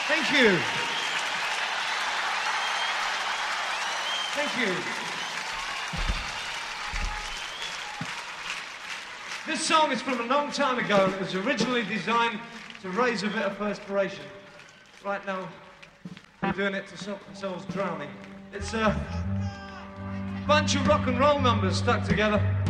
Thank you. Thank you. This song is from a long time ago. It was originally designed to raise a bit of perspiration. Right now, we're doing it to stop ourselves drowning. It's a bunch of rock and roll numbers stuck together.